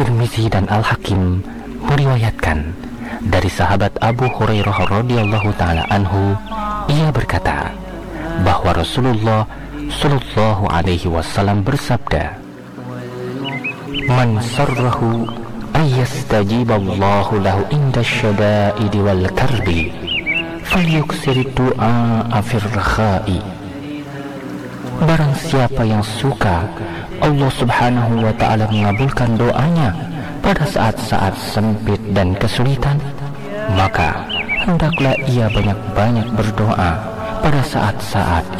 At-Tirmizi dan Al-Hakim meriwayatkan dari sahabat Abu Hurairah radhiyallahu taala anhu, ia berkata bahwa Rasulullah sallallahu alaihi wasallam bersabda, "Man sarrahu ayyastajiballahu lahu inda syada'idi wal karbi falyuksir du'a fir rakha'i." Barang siapa yang suka Allah subhanahu wa ta'ala mengabulkan doanya pada saat-saat sempit dan kesulitan, maka hendaklah ia banyak-banyak berdoa pada saat-saat